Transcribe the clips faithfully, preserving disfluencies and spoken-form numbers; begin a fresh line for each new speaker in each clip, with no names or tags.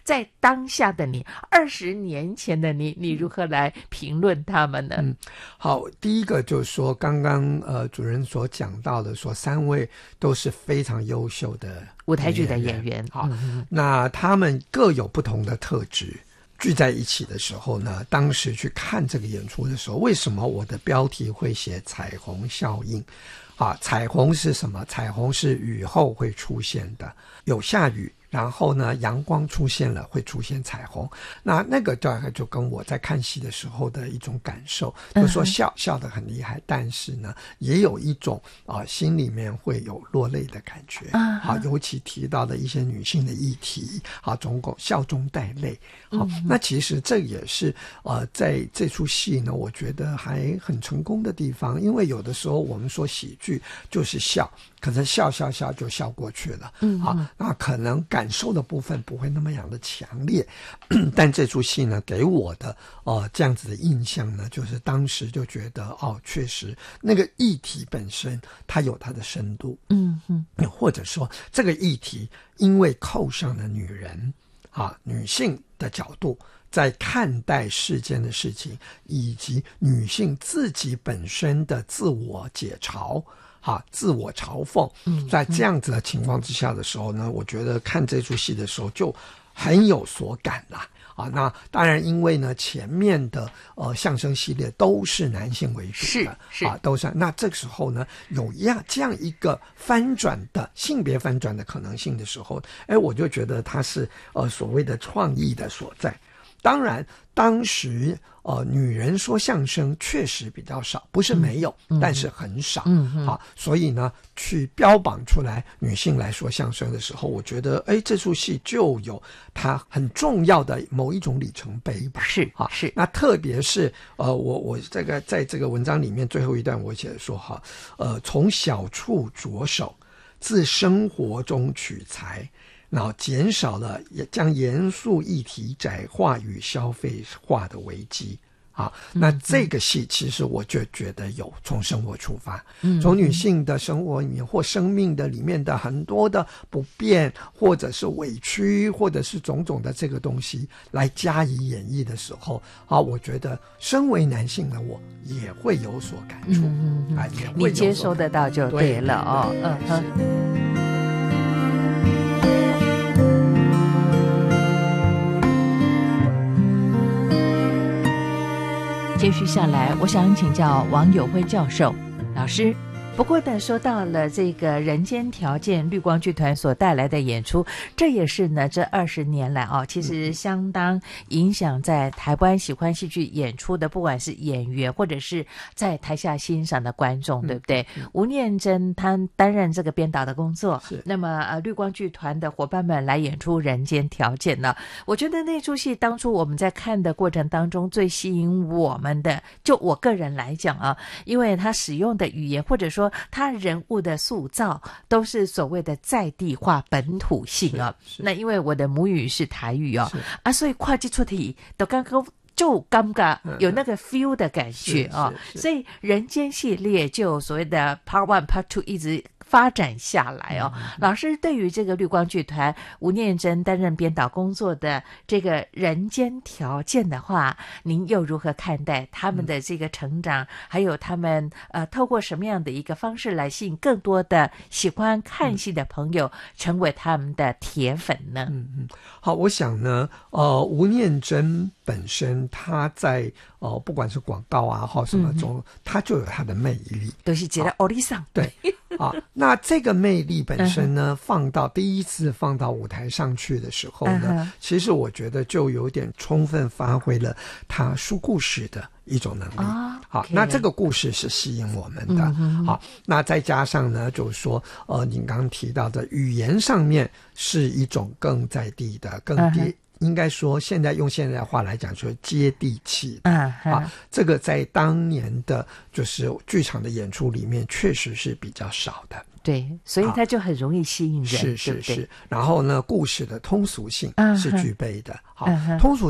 在当下的你，二十年前的你，你如何来评论他们呢？
嗯，好，第一个就是说，刚刚呃主任所讲到的，说三位都是非常优秀的
舞台剧的演员，
好、
嗯，
那他们各有不同的特质。聚在一起的时候呢，当时去看这个演出的时候，为什么我的标题会写彩虹效应啊？彩虹是什么？彩虹是雨后会出现的，有下雨，然后呢阳光出现了，会出现彩虹。那那个大概就跟我在看戏的时候的一种感受，就是说笑笑得很厉害，但是呢也有一种啊、呃、心里面会有落泪的感觉啊。好，尤其提到的一些女性的议题，好，总共笑中带泪。好，嗯、那其实这也是呃在这出戏呢，我觉得还很成功的地方，因为有的时候我们说喜剧就是笑，可是笑笑笑就笑过去了，嗯，好，那可能感受的部分不会那么样的强烈，但这出戏呢给我的呃这样子的印象呢，就是当时就觉得哦，确实那个议题本身它有它的深度，嗯嗯，或者说这个议题因为扣上了女人啊女性的角度在看待世间的事情，以及女性自己本身的自我解嘲啊，自我嘲讽，在这样子的情况之下的时候呢，我觉得看这出戏的时候就很有所感啦。啊，那当然，因为呢，前面的呃相声系列都是男性为主的，
是是
啊，都是。那这个时候呢，有一样这样一个翻转的性别翻转的可能性的时候，哎，我就觉得它是呃所谓的创意的所在。当然当时呃女人说相声确实比较少，不是没有，嗯、但是很少，嗯嗯、好，所以呢去标榜出来女性来说相声的时候，我觉得哎这出戏就有它很重要的某一种里程碑吧。
是啊，是。
那特别是呃我我这个在这个文章里面最后一段我写说哈，呃从小处着手，自生活中取材，然后减少了将严肃议题窄化与消费化的危机啊。那这个戏其实我就觉得有从生活出发，嗯，从女性的生活里面或生命的里面的很多的不便或者是委屈或者是种种的这个东西来加以演绎的时候啊，我觉得身为男性的我也会有所感触，嗯嗯啊，也会有所
你接收得到就对了哦，嗯嗯。接续下来，我想请教王友辉教授老师。不过呢，说到了这个人间条件绿光剧团所带来的演出，这也是呢这二十年来哦，其实相当影响在台湾喜欢戏剧演出的，不管是演员或者是在台下欣赏的观众，对不对？嗯嗯、吴念真他担任这个编导的工作，那么呃绿光剧团的伙伴们来演出人间条件呢，我觉得那出戏当初我们在看的过程当中最吸引我们的，就我个人来讲啊，因为他使用的语言或者说他人物的塑造都是所谓的在地化本土性啊。那因为我的母语是台语哦，啊，所以跨季出题都刚刚就尴尬有那个 feel 的感觉啊、哦，所以人间系列就有所谓的 part one part two 一直发展下来哦。嗯、老师对于这个绿光剧团吴念真担任编导工作的这个人间条件的话，您又如何看待他们的这个成长，嗯、还有他们呃透过什么样的一个方式来吸引更多的喜欢看戏的朋友成为他们的铁粉呢？
嗯嗯，好，我想呢，呃，吴念真本身他在呃不管是广告啊或什么中，嗯、他就有他的魅力，
都是觉得欧丽桑
对。啊，那这个魅力本身呢，放到第一次放到舞台上去的时候呢，嗯、其实我觉得就有点充分发挥了他说故事的一种能力。啊、好， okay. 那这个故事是吸引我们的。嗯、好，那再加上呢，就是说，呃，您刚刚提到的语言上面是一种更在地的、更地。嗯应该说现在用现在的话来讲说接地气的、啊啊、这个在当年的就是剧场的演出里面确实是比较少的，
对，所以它就很容易吸引人，
是是是。
对对，
然后呢，故事的通俗性是具备的，好、
嗯，
通俗性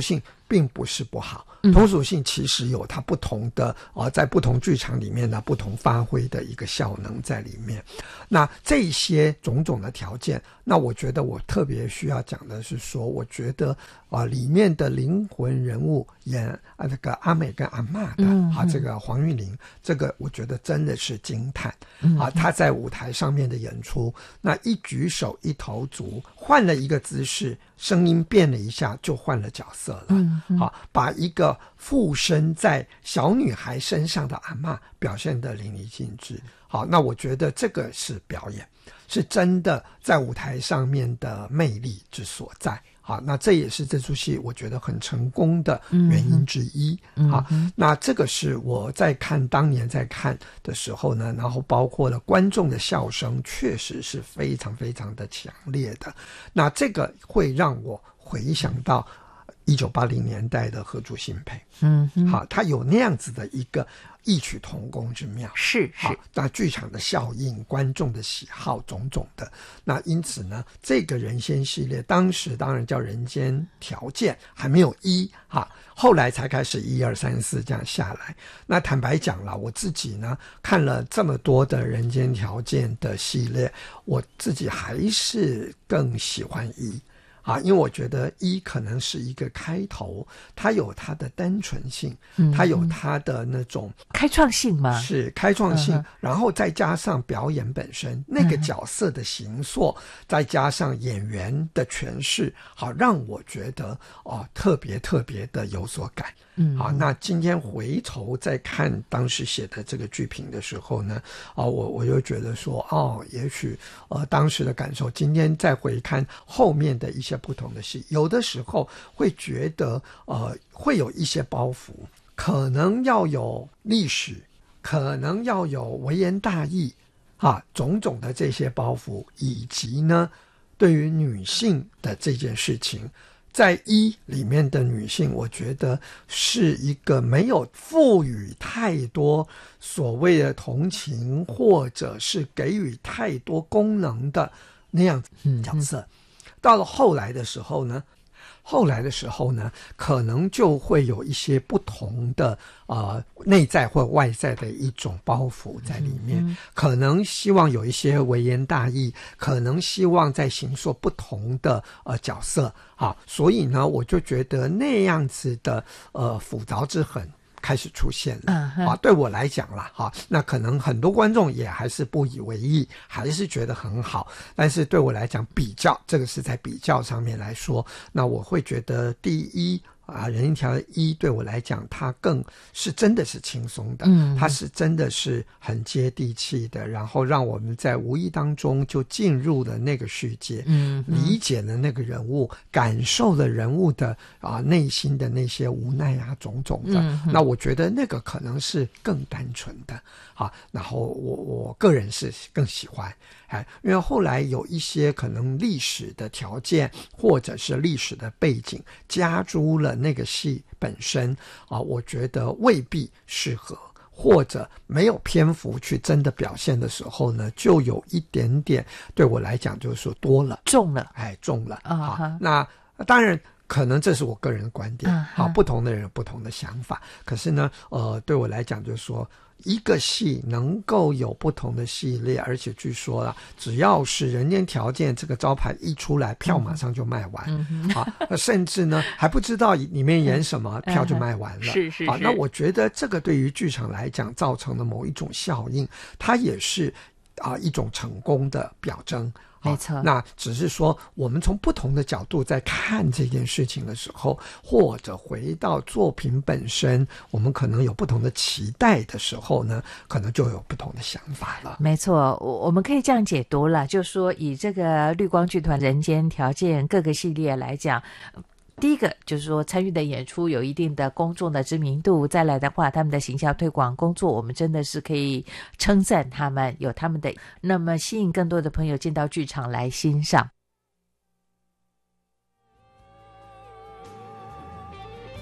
并不是不好，同属性其实有它不同的呃，在不同剧场里面的不同发挥的一个效能在里面。那这些种种的条件，那我觉得我特别需要讲的是说，我觉得啊、呃，里面的灵魂人物演啊这个阿美跟阿嬷的、嗯、啊，这个黄韵玲，这个我觉得真的是惊叹、嗯、啊！她在舞台上面的演出，那一举手一投足，换了一个姿势，声音变了一下，就换了角色了。嗯，嗯好，把一个附身在小女孩身上的阿嬷表现得淋漓尽致。好，那我觉得这个是表演，是真的在舞台上面的魅力之所在。好，那这也是这出戏我觉得很成功的原因之一。嗯、好，那这个是我在看当年在看的时候呢，然后包括了观众的笑声确实是非常非常的强烈的。那这个会让我回想到一九八零年代的荷珠新配。嗯，好，它有那样子的一个异曲同工之妙。
是是，
那剧场的效应、观众的喜好种种的，那因此呢，这个人仙系列当时当然叫人间条件，还没有一哈，后来才开始一二三四这样下来。那坦白讲了，我自己呢看了这么多的人间条件的系列，我自己还是更喜欢一。啊，因为我觉得一可能是一个开头，它有它的单纯性，嗯、它有它的那种
开创性嘛，
是开创性、嗯，然后再加上表演本身、嗯、那个角色的形塑，再加上演员的诠释，好让我觉得哦特别特别的有所感。嗯，好，那今天回头再看当时写的这个剧评的时候呢，啊，我我又觉得说，哦，也许呃当时的感受，今天再回看后面的一些不同的戏，有的时候会觉得呃会有一些包袱，可能要有历史，可能要有微言大义，啊，种种的这些包袱，以及呢对于女性的这件事情。在一里面的女性，我觉得是一个没有赋予太多所谓的同情，或者是给予太多功能的那样子角色。嗯嗯，到了后来的时候呢，后来的时候呢，可能就会有一些不同的呃内在或外在的一种包袱在里面，嗯嗯，可能希望有一些微言大义，可能希望在形塑不同的呃角色啊，所以呢，我就觉得那样子的呃复杂之狠开始出现了、uh-huh. 啊，对我来讲啦，哈、啊，那可能很多观众也还是不以为意，还是觉得很好，但是对我来讲，比较这个是在比较上面来说，那我会觉得第一啊，人一条一对我来讲，它更是真的是轻松的，嗯，它是真的是很接地气的，然后让我们在无意当中就进入了那个世界，嗯，理解了那个人物，感受了人物的啊内心的那些无奈啊种种的，嗯，那我觉得那个可能是更单纯的啊，然后我我个人是更喜欢。哎，因为后来有一些可能历史的条件或者是历史的背景加诸了那个戏本身啊，我觉得未必适合，或者没有篇幅去真的表现的时候呢，就有一点点对我来讲就是说多了，
重了，
哎，重了啊。好，那当然。可能这是我个人的观点，好、uh-huh. ，不同的人有不同的想法。可是呢，呃，对我来讲，就是说，一个戏能够有不同的系列，而且据说啊，只要是人间条件这个招牌一出来，票马上就卖完，嗯、啊，甚至呢还不知道里面演什么，票就卖完了。
Uh-huh. 是是是。
啊，那我觉得这个对于剧场来讲，造成了某一种效应，它也是啊一种成功的表征。
没错，
那只是说我们从不同的角度在看这件事情的时候，或者回到作品本身，我们可能有不同的期待的时候呢，可能就有不同的想法了。
没错，我我们可以这样解读了，就是说以这个绿光剧团人间条件各个系列来讲，第一个就是说参与的演出有一定的公众的知名度，再来的话他们的形象推广工作我们真的是可以称赞他们，有他们的那么吸引更多的朋友进到剧场来欣赏。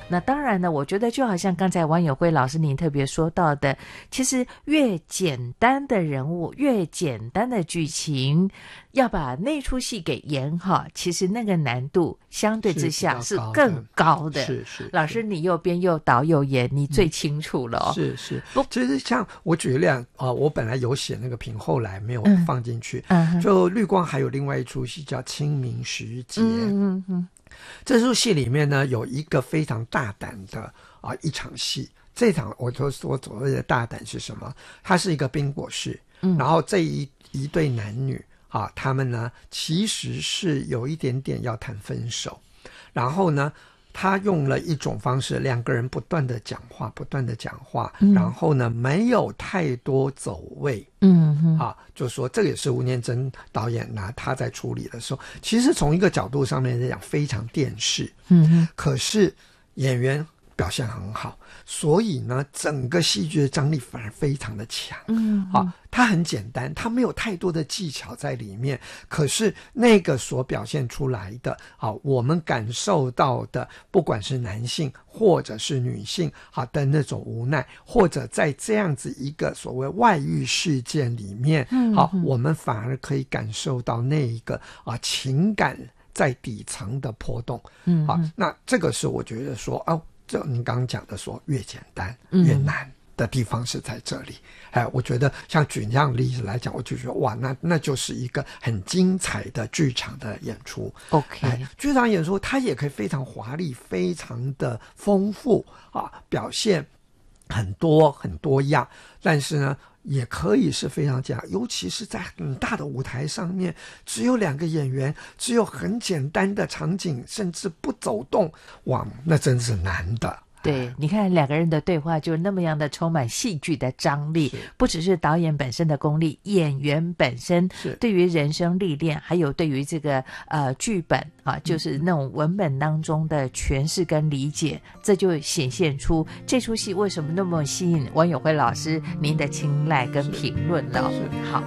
那当然呢，我觉得就好像刚才王友辉老师您特别说到的，其实越简单的人物，越简单的剧情，要把那出戏给演好，其实那个难度相对之下是更高的。
是是，
老师你又编又导又演，你最清楚了、哦
嗯、是是，其实像我举个例啊、呃，我本来有写那个评，后来没有放进去。嗯，就绿光还有另外一出戏叫《清明时节》。
嗯嗯嗯，
这出戏里面呢有一个非常大胆的啊、呃、一场戏。这场我说我所谓的大胆是什么？它是一个冰果室，嗯，然后这一一对男女啊，他们呢其实是有一点点要谈分手，然后呢。他用了一种方式，两个人不断的讲话，不断的讲话、嗯，然后呢，没有太多走位，
嗯哼，
啊，就说这个也是吴念真导演拿他在处理的时候，其实从一个角度上面来讲非常电视，
嗯哼，
可是演员表现很好，所以呢，整个戏剧的张力反而非常的强。
嗯，
好、啊，它很简单，它没有太多的技巧在里面，可是那个所表现出来的，啊，我们感受到的，不管是男性或者是女性，好的那种无奈，或者在这样子一个所谓外遇事件里面，
嗯，
好，我们反而可以感受到那一个啊情感在底层的波动。
嗯，
好，那这个是我觉得说啊。这您刚刚讲的说越简单越难的地方是在这里，哎、嗯，我觉得像举这样的例子来讲，我就觉得哇，那那就是一个很精彩的剧场的演出。
OK，、
哎、剧场演出它也可以非常华丽，非常的丰富啊，表现很多很多样，但是呢。也可以是非常简单，尤其是在很大的舞台上面，只有两个演员，只有很简单的场景，甚至不走动，哇，那真是难的。
对，你看两个人的对话就那么样的充满戏剧的张力，不只是导演本身的功力，演员本身对于人生历练，还有对于这个呃剧本啊，就是那种文本当中的诠释跟理解，这就显现出这出戏为什么那么吸引王友辉老师您的青睐跟评论了。好。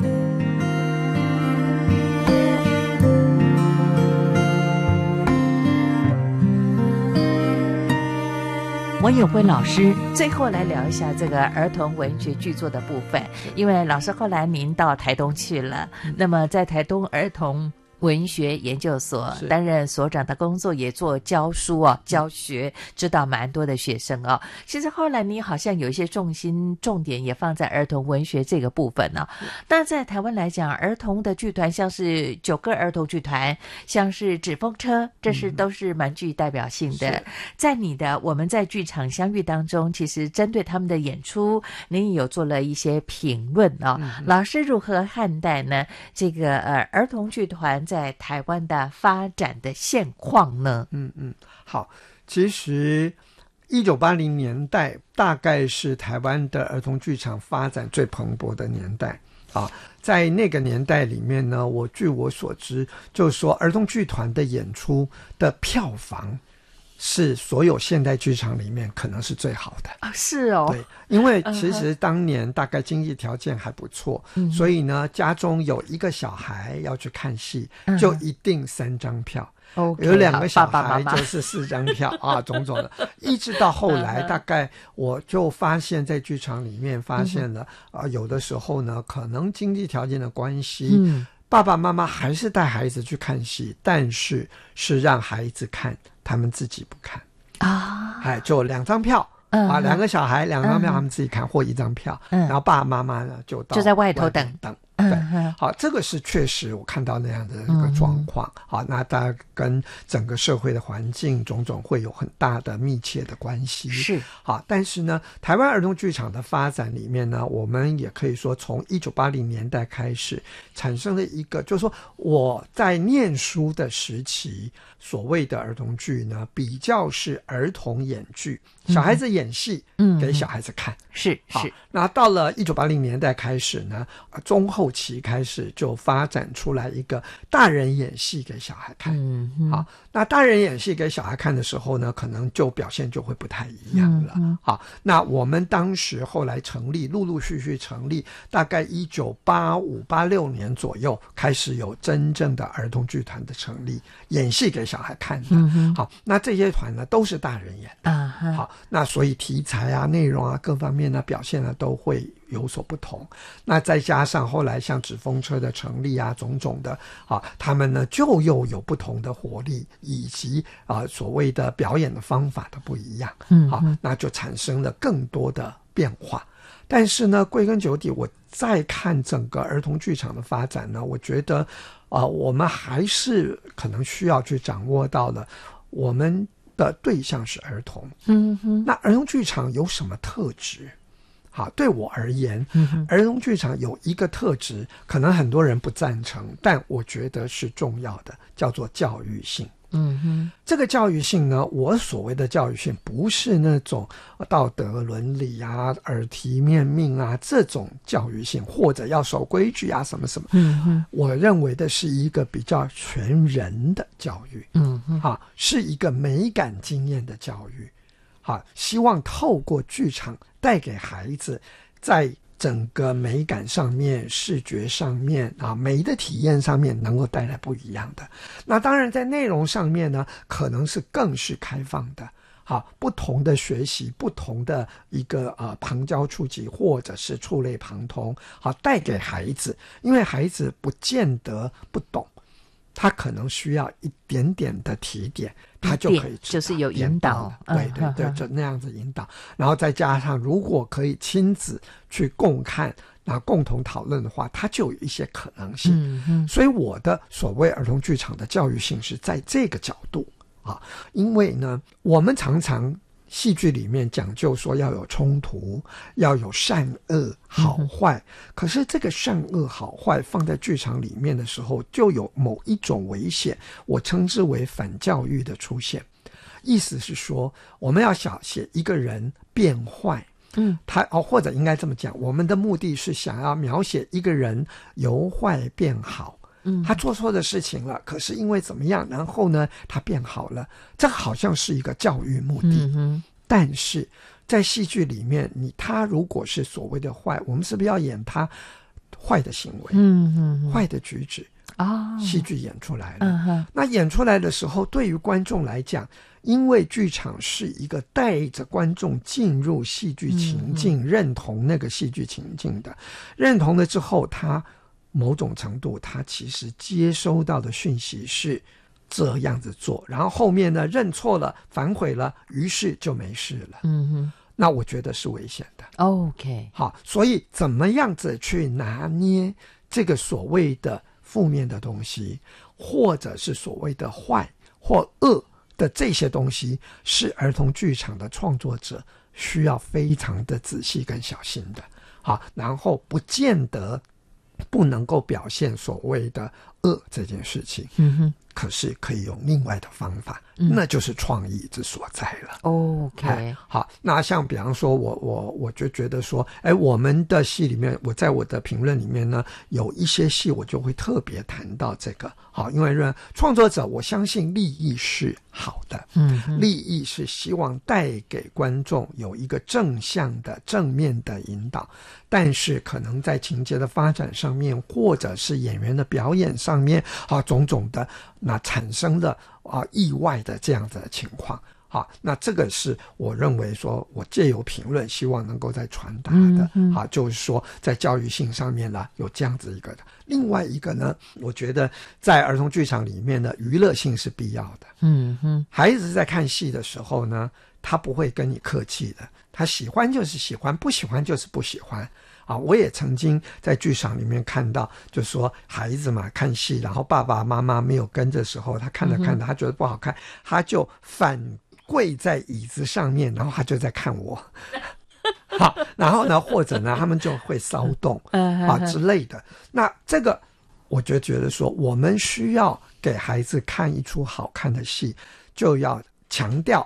王友辉老师最后来聊一下这个儿童文学剧作的部分，因为老师后来您到台东去了，那么在台东儿童文学研究所担任所长的工作，也做教书哦，教学，指导蛮多的学生哦。其实后来你好像有一些重心重点也放在儿童文学这个部分呢、哦。那在台湾来讲，儿童的剧团像是九个儿童剧团，像是纸风车，这是都是蛮具代表性的。嗯、在你的我们在剧场相遇当中，其实针对他们的演出，您有做了一些评论哦。嗯、老师如何看待呢？这个呃儿童剧团在台湾的发展的现况呢？
嗯嗯，好，其实一九八零年代大概是台湾的儿童剧场发展最蓬勃的年代啊。在那个年代里面呢，我据我所知，就是说儿童剧团的演出的票房是所有现代剧场里面可能是最好的
啊，是哦，
对，因为其实当年大概经济条件还不错，嗯、所以呢，家中有一个小孩要去看戏，嗯、就一定三张票。
Okay,
有两个小孩
爸爸
就是四张票啊，种种的，一直到后来，大概我就发现，在剧场里面发现了啊、呃，有的时候呢，可能经济条件的关系。嗯，爸爸妈妈还是带孩子去看戏，但是是让孩子看，他们自己不看
啊，
哎，就两张票。嗯、啊，两个小孩两张票，他们自己看、嗯、或一张票，嗯、然后爸爸妈妈呢就到
就在外头等
等。对，好，这个是确实我看到那样的一个状况。嗯、好，那大家跟整个社会的环境种种会有很大的密切的关系。
是，
好，但是呢，台湾儿童剧场的发展里面呢，我们也可以说从一九八零年代开始产生了一个，就是说我在念书的时期，所谓的儿童剧呢，比较是儿童演剧，小孩子演戏，嗯，给小孩子看。
是是。
那到了一九八零年代开始呢，中后期开始就发展出来一个大人演戏给小孩看。
嗯嗯，
好，那大人演戏给小孩看的时候呢，可能就表现就会不太一样了。
嗯嗯，
好，那我们当时后来成立，陆陆续续成立，大概一九八五八六年左右开始有真正的儿童剧团的成立，演戏给小孩看的。
嗯
好，那这些团呢都是大人演的。
啊哈，
好，那所以题材啊、内容啊各方面呢表现呢都会有所不同。那再加上后来像纸风车的成立啊，种种的啊，他们呢就又有不同的活力，以及啊所谓的表演的方法的不一样。
嗯，
好，那就产生了更多的变化。但是呢，归根究底，我再看整个儿童剧场的发展呢，我觉得啊、呃，我们还是可能需要去掌握到了我们的对象是儿童。
嗯哼，
那儿童剧场有什么特质？好，对我而言，
嗯、
儿童剧场有一个特质，可能很多人不赞成，但我觉得是重要的，叫做教育性。
嗯哼，
这个教育性呢，我所谓的教育性不是那种道德伦理啊、耳提面命啊这种教育性，或者要守规矩啊什么什么。
嗯哼，
我认为的是一个比较全人的教育。
嗯哼，
好，是一个美感经验的教育。好，希望透过剧场带给孩子在整个美感上面、视觉上面啊，美的体验上面能够带来不一样的。那当然在内容上面呢，可能是更是开放的。好，不同的学习，不同的一个呃旁教触及，或者是触类旁通，好，带给孩子，因为孩子不见得不懂，他可能需要一点点的提点，他就可以知道，
就是有引导，
对对对，就那样子引导，然后再加上如果可以亲子去共看，然后共同讨论的话，它就有一些可能性。
嗯嗯，
所以我的所谓儿童剧场的教育性是在这个角度啊，因为呢，我们常常戏剧里面讲究说要有冲突，要有善恶好坏、嗯、可是这个善恶好坏放在剧场里面的时候，就有某一种危险，我称之为反教育的出现。意思是说，我们要想写一个人变坏，嗯，他哦，或者应该这么讲，我们的目的是想要描写一个人由坏变好。嗯，他做错的事情了，可是因为怎么样，然后呢，他变好了，这好像是一个教育目的。嗯哼，但是在戏剧里面，你他如果是所谓的坏，我们是不是要演他坏的行为？嗯哼，坏的举止啊，戏剧演出来了。嗯哼，那演出来的时候，对于观众来讲，因为剧场是一个带着观众进入戏剧情境、嗯、认同那个戏剧情境的，认同了之后，他某种程度他其实接收到的讯息是这样子做，然后后面呢认错了反悔了，于是就没事了。嗯哼，那我觉得是危险的。
OK，
好，所以怎么样子去拿捏这个所谓的负面的东西，或者是所谓的坏或恶的这些东西，是儿童剧场的创作者需要非常的仔细跟小心的。好，然后不见得不能够表现所谓的恶这件事情，嗯哼，可是可以用另外的方法，嗯、那就是创意之所在了。
OK，
好，那像比方说我我我就觉得说，哎，我们的戏里面，我在我的评论里面呢，有一些戏我就会特别谈到这个。好，因为创作者我相信利益是好的，嗯，利益是希望带给观众有一个正向的正面的引导，但是可能在情节的发展上面，或者是演员的表演上面啊，种种的那产生了啊意外的这样子的情况。好，那这个是我认为说我借由评论希望能够再传达的。嗯嗯，好，就是说在教育性上面呢有这样子一个的。另外一个呢，我觉得在儿童剧场里面呢，娱乐性是必要的。嗯哼，孩子在看戏的时候呢，他不会跟你客气的，他喜欢就是喜欢，不喜欢就是不喜欢。啊，我也曾经在剧场里面看到，就说孩子嘛看戏，然后爸爸妈妈没有跟着时候，他看着看着，他觉得不好看，他就反跪在椅子上面，然后他就在看我。好，然后呢，或者呢，他们就会骚动啊之类的。那这个，我就觉得说，我们需要给孩子看一出好看的戏，就要强调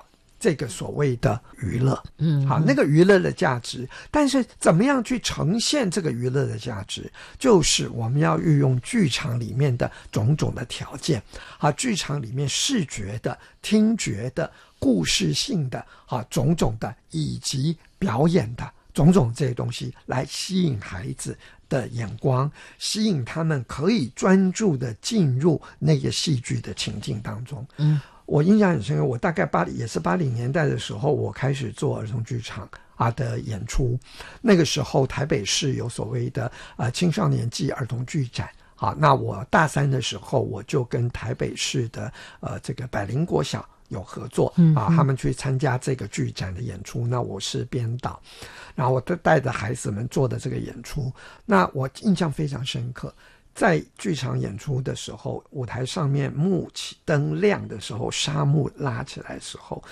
这个所谓的娱乐，
嗯，
好，那个娱乐的价值，但是怎么样去呈现这个娱乐的价值，就是我们要运用剧场里面的种种的条件，啊，剧场里面视觉的、听觉的、故事性的，啊，种种的，以及表演的种种这些东西，来吸引孩子的眼光，吸引他们可以专注的进入那个戏剧的情境当中。
嗯。
我印象很深刻，我大概八也是八零年代的时候，我开始做儿童剧场啊的演出。那个时候台北市有所谓的呃青少年暨儿童剧展，好，那我大三的时候，我就跟台北市的呃这个百灵国小有合作啊，他们去参加这个剧展的演出，那我是编导，然后我都带着孩子们做的这个演出，那我印象非常深刻。在剧场演出的时候，舞台上面幕起灯亮的时候，纱幕拉起来的时候，